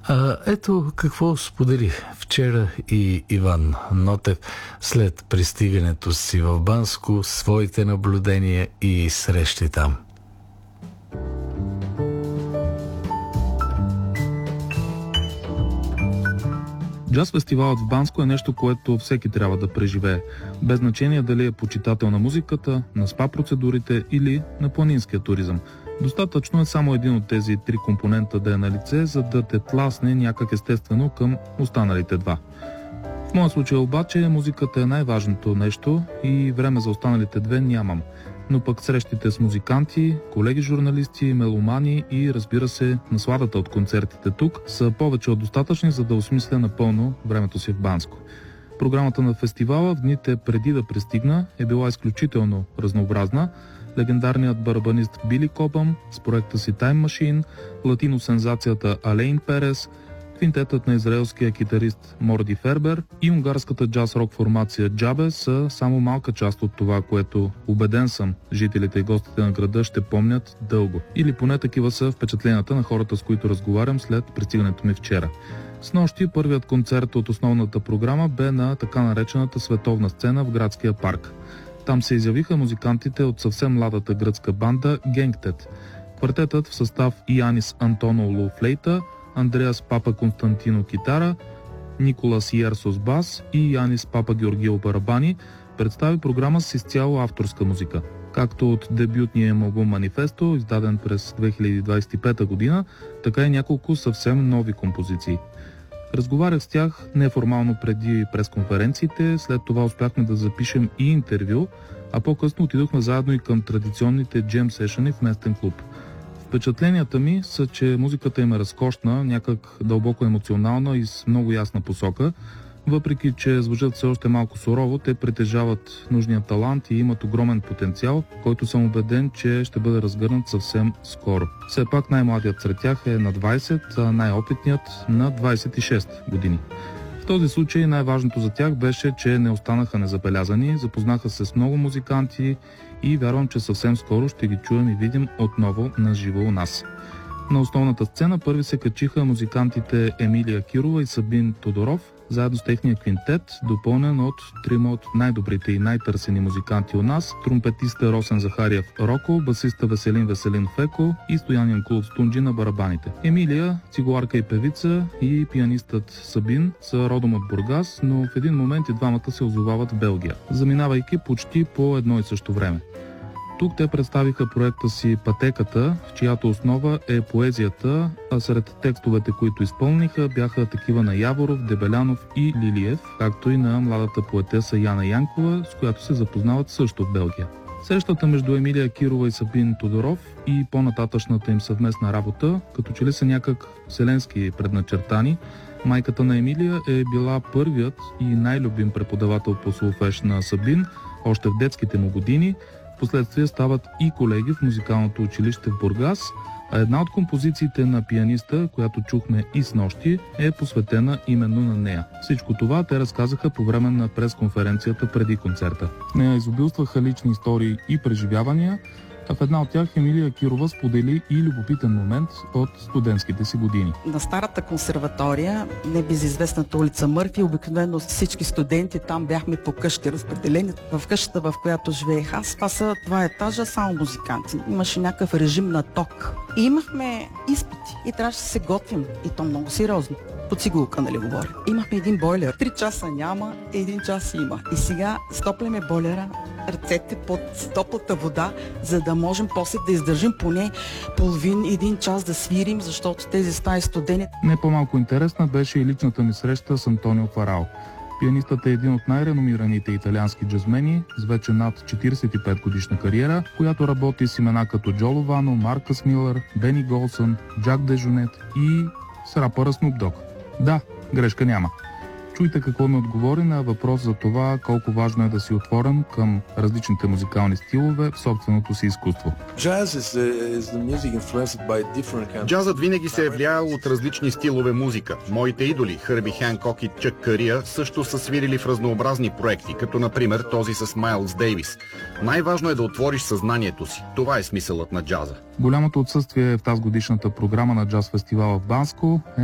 Ето какво сподели вчера и Иван Нотев след пристигането си в Банско, своите наблюдения и срещи там. Джаз фестивалът в Банско е нещо, което всеки трябва да преживее, без значение дали е почитател на музиката, на спа процедурите или на планинския туризъм. Достатъчно е само един от тези три компонента да е на лице, за да те тласне някак естествено към останалите два. В моя случай обаче музиката е най-важното нещо и време за останалите две нямам. Но пък срещите с музиканти, колеги журналисти, меломани и, разбира се, насладата от концертите тук са повече от достатъчни, за да осмисля напълно времето си в Банско. Програмата на фестивала в дните преди да пристигна е била изключително разнообразна. Легендарният барабанист Били Кобъм с проекта си Time Machine, латино-сензацията Алейн Перес, квинтетът на израелския китарист Морди Фербер и унгарската джаз-рок формация Джабе са само малка част от това, което, убеден съм, жителите и гостите на града ще помнят дълго. Или поне такива са впечатленията на хората, с които разговарям след пристигането ми вчера. Снощи първият концерт от основната програма бе на така наречената световна сцена в градския парк. Там се изявиха музикантите от съвсем младата гръцка банда Генгтет. Квартетът в състав Ианис Антоноулу флейта, Андреас Папа Константино китара, Николас Йерсос бас и Янис Папа Георгио барабани представи програма с изцяло авторска музика. Както от дебютния им албум Манифесто, издаден през 2025 година, така и няколко съвсем нови композиции. Разговарях с тях неформално преди пресконференциите, след това успяхме да запишем и интервю, а по-късно отидохме заедно и към традиционните джем сешъни в местен клуб. Впечатленията ми са, че музиката им е разкошна, някак дълбоко емоционална и с много ясна посока. Въпреки че звучат все още малко сурово, те притежават нужния талант и имат огромен потенциал, който съм убеден, че ще бъде разгърнат съвсем скоро. Все пак най-младият сред тях е на 20, а най-опитният на 26 години. В този случай най-важното за тях беше, че не останаха незабелязани, запознаха се с много музиканти и вярвам, че съвсем скоро ще ги чуем и видим отново на живо у нас. На основната сцена първи се качиха музикантите Емилия Кирова и Сабин Тодоров, заедно с техния квинтет, допълнен от трима от най-добрите и най-търсени музиканти у нас, тромпетиста Росен Захариев Роко, басиста Веселин Феко и Стоян Янкулов Стунджи на барабаните. Емилия, цигуларка и певица, и пианистът Сабин са родом от Бургас, но в един момент и двамата се озовават в Белгия, заминавайки почти по едно и също време. Тук те представиха проекта си Пътеката, в чиято основа е поезията, а сред текстовете, които изпълниха, бяха такива на Яворов, Дебелянов и Лилиев, както и на младата поетеса Яна Янкова, с която се запознават също в Белгия. Срещата между Емилия Кирова и Сабин Тодоров и по-нататъчната им съвместна работа, като че ли са някак вселенски предначертани. Майката на Емилия е била първият и най-любим преподавател по солфеж на Сабин, още в детските му години. Впоследствие стават и колеги в музикалното училище в Бургас, а една от композициите на пианиста, която чухме и снощи, е посветена именно на нея. Всичко това те разказаха по време на пресконференцията преди концерта. В нея изобилстваха лични истории и преживявания, а в една от тях Емилия Кирова сподели и любопитен момент от студентските си години. На старата консерватория, небезизвестната улица Мърфи, обикновено всички студенти там бяхме по къщи разпределени. В къщата, в която живеех аз, това са 2 етажа, само музиканти. Имаше някакъв режим на ток. И имахме изпити и трябваше да се готвим. И то много сериозно. По цигулка, нали говоря. Имахме един бойлер. 3 часа няма, 1 час има. И сега стопляме бойлера, ръцете под топлата вода, за да можем после да издържим поне половин-1 час да свирим, защото тези стаи студени. Не по-малко интересна беше и личната ми среща с Антонио Фарао. Пианистът е един от най-реномираните италиански джазмени с вече над 45 годишна кариера, която работи с имена като Джо Ловано, Маркъс Милър, Бени Голсън, Джак Дежонет и с рапъра Snoop Dogg. Да, грешка няма. Чуйте какво ми отговори на въпрос за това колко важно е да си отворен към различните музикални стилове в собственото си изкуство. Джазът винаги се е влиял от различни стилове музика. Моите идоли, Хърби Ханкок и Чък Кария, също са свирили в разнообразни проекти, като например този с Майлз Дейвис. Най-важно е да отвориш съзнанието си. Това е смисълът на джаза. Голямото отсъствие в тази годишната програма на джаз фестивала в Банско е